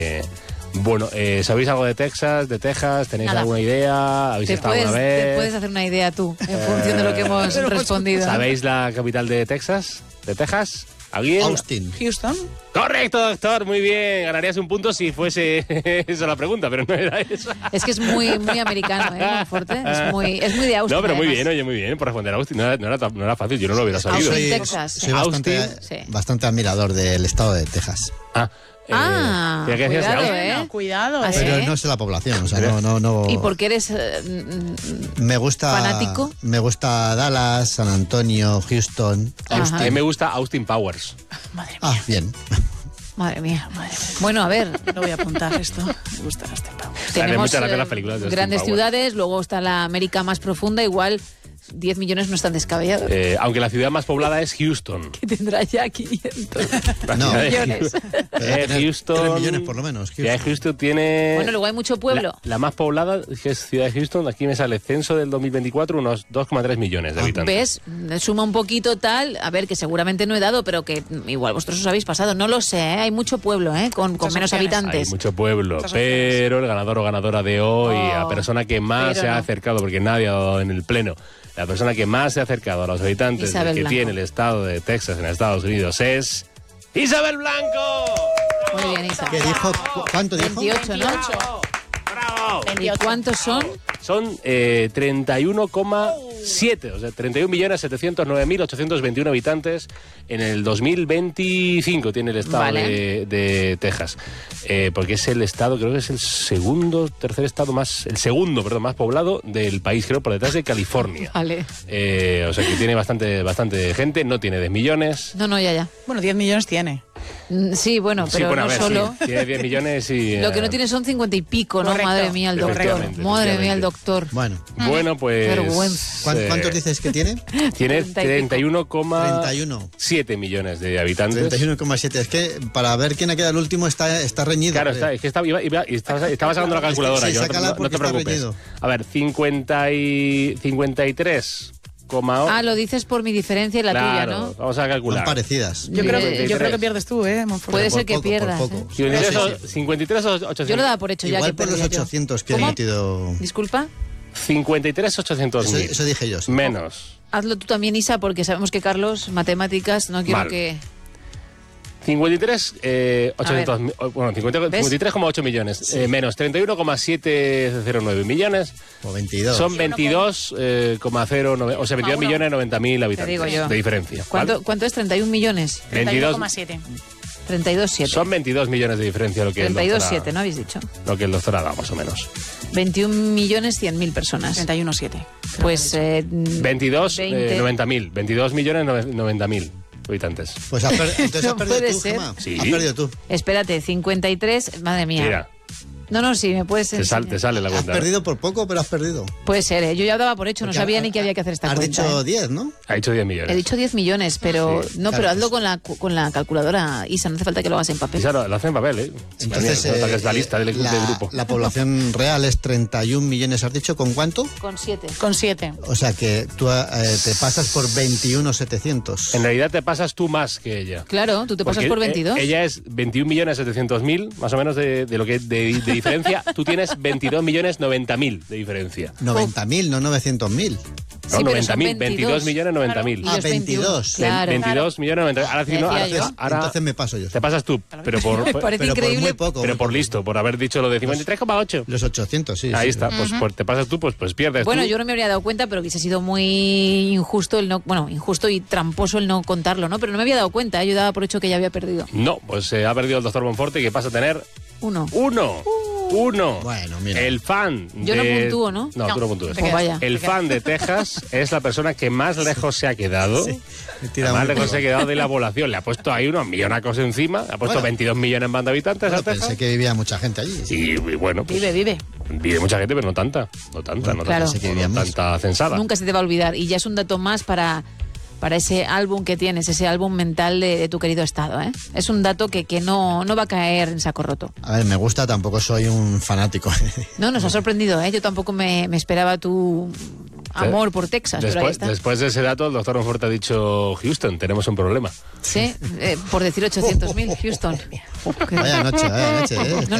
Bueno, ¿sabéis algo de Texas, de Texas? ¿Tenéis alguna idea? ¿Habéis estado alguna vez? Te puedes hacer una idea tú, en función de lo que hemos respondido. ¿Sabéis la capital de Texas? ¿De Texas? ¿Alguien? Austin. Houston. Correcto, doctor, muy bien. Ganarías un punto si fuese esa la pregunta, pero no era esa. Es que es muy americano, Monforte. Es muy de Austin. No, pero muy además. bien, oye, muy bien por responder a Austin. No era fácil, yo no lo hubiera sabido. Austin, Texas. Soy bastante admirador del estado de Texas. Cuidado, Pero no sé la población, o sea, no. ¿Y por qué eres me gusta fanático? Me gusta Dallas, San Antonio, Houston. A mí me gusta Austin Powers. Madre mía. Bien. Madre mía. Bueno, a ver. No voy a apuntar esto. Me gusta Austin Powers. Tenemos las películas de Austin grandes Powers. ciudades, luego está la América más profunda, igual 10 millones no están descabellados. Aunque la ciudad más poblada es Houston. Que tendrá ya 500 No. millones. Houston. 3 millones por lo menos. Houston tiene... Bueno, luego hay mucho pueblo. La más poblada, que es Ciudad de Houston, aquí me sale censo del 2024, unos 2,3 millones de habitantes. ¿Ves? Suma un poquito tal, a ver, que seguramente no he dado, pero que igual vosotros os habéis pasado. No lo sé, hay mucho pueblo, con menos habitantes. Hay mucho pueblo, pero el ganador o ganadora de hoy, la persona que más se ha acercado, porque nadie ha dado en el pleno, la persona que más se ha acercado a los habitantes Isabel que Blanco. tiene el estado de Texas en Estados Unidos es... ¡Isabel Blanco! Muy bien, Isabel. ¿Qué dijo? ¿Cuánto dijo? 28, ¿no? ¡Bravo! ¿Y cuántos son? Son 31,7, o sea, 31.709.821 habitantes en el 2025 tiene el estado de Texas. Porque es el estado, creo que es el segundo más poblado del país, creo, por detrás de California. Vale. O sea que tiene bastante gente, no tiene 10 millones. No, ya. Bueno, 10 millones tiene. Sí, bueno, pero bueno, no a ver, solo. Sí, tiene 10 millones y... Lo que no tiene son 50 y pico, ¿no? Correcto. Madre mía, el doctor. Efectivamente, Madre mía, el doctor. Bueno. Bueno, pues... Vergüenza. ¿Cuántos dices que tiene? Tiene 31. 31,7 millones de habitantes. 31,7. Es que para ver quién ha quedado el último está reñido. Claro, es que estaba sacando la calculadora. Sí, yo, sácala no te porque está preocupes. reñido. A ver, 53,8. Lo dices por mi diferencia y la tuya, ¿no? Vamos a calcular. Son parecidas. Yo creo que pierdes tú, Monforte. Puede ser Por que poco, pierdas. por poco. 53,800. Yo lo daba por hecho ya. Igual que por los perdía yo. 800 que he ¿Cómo? metido. Disculpa. 53,800.000. Eso dije yo. Sí. Menos. Hazlo tú también, Isa, porque sabemos que Carlos, matemáticas, no quiero Mal. que... 53,8 millones. Menos 31,709 millones. O 22. Son 22,09, o sea, 22 millones 90.000 habitantes digo yo. de diferencia. ¿Cuánto es? 31 millones. 32,7. 32,7. Son 22 millones de diferencia lo que 32,7, ¿no habéis dicho? Lo que el doctor ha dado, más o menos. 21.100.000 personas. 31,7. Pues 22, 20. 90.000. 22 millones 90.000 habitantes. Pues entonces No has perdido puede tú, ser. Gemma. Sí. Has perdido tú. espérate, 53, madre mía. Mira, No, sí, me puedes te enseñar. sale la Has cuenta. perdido por poco, pero has perdido. Puede ser, yo ya daba por hecho, no Porque sabía ni que había que hacer esta has cuenta. dicho 10, ¿no? Ha dicho 10 millones. He dicho 10 millones, pero Sí, no, claro, pero hazlo pues. con la calculadora, Isa, no hace falta que lo hagas en papel. Y claro, lo hace en papel, ¿eh? Entonces, que es la lista del grupo. la población real es 31 millones, ¿has dicho? ¿Con cuánto? Con 7. Con 7. O sea que tú te pasas por 21,700. En realidad te pasas tú más que ella. Claro, tú te pasas Porque, por 22. Ella es 21.700.000, más o menos de lo que de diferencia. Tú tienes 22.090.000 de diferencia. 90.000, no 900.000. No, Sí, pero son 90.000, 22 millones 90.000. Y los 22. Claro. 22 millones 90.000. Ahora, sí, no, Decía ahora, yo. ahora Entonces me paso yo. te pasas tú, pero por, Me parece Pero por increíble. muy poco. pero por listo, por haber dicho lo de 53,8. Los 800, sí. Ahí sí. está, pues te pasas tú, pues pierdes Bueno, tú. yo no me habría dado cuenta, pero hubiese sido muy injusto injusto y tramposo el no contarlo, ¿no? Pero no me había dado cuenta, yo daba por hecho que ya había perdido. No, pues ha perdido el doctor Monforte, que pasa a tener 1. uno. Bueno, mira. El fan Yo no puntúo, ¿no? No, tú no puntúas. Pues vaya. El fan de Texas es la persona que más lejos se ha quedado. Me tira Más muy lejos poco. se ha quedado de la población. Le ha puesto ahí unos millonacos encima. Le ha puesto Bueno. 22 millones en banda de habitantes a Bueno, Texas. pensé que vivía mucha gente allí. Y bueno, pues Vive. vive mucha gente, pero no tanta. No tanta, no Claro. tanta. Pensé que vivía No más. tanta censada. Nunca se te va a olvidar. Y ya es un dato más para ese álbum que tienes, ese álbum mental de tu querido estado, ¿eh? Es un dato que no va a caer en saco roto. A ver, me gusta, tampoco soy un fanático. No, nos ha sorprendido, ¿eh? Yo tampoco me esperaba tu amor por Texas. Pero ahí está. Después de ese dato, el doctor Monfort ha dicho, Houston, tenemos un problema. Sí, por decir 800.000, Houston. Vaya noche, ¿eh?